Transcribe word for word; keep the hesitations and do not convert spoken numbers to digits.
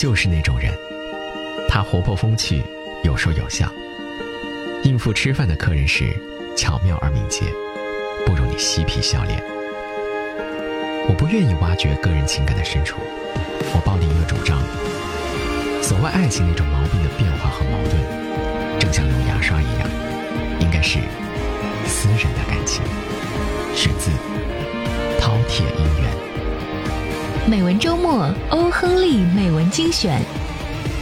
就是那种人，他活泼风趣，有说有笑，应付吃饭的客人时巧妙而敏捷，不容你嬉皮笑脸。我不愿意挖掘个人情感的深处，我抱定一个主张，所谓爱情那种毛病的变化和矛盾，正像用牙刷一样，应该是私人的感情。选自饕餮姻缘。 美文周末，欧亨利美文精选。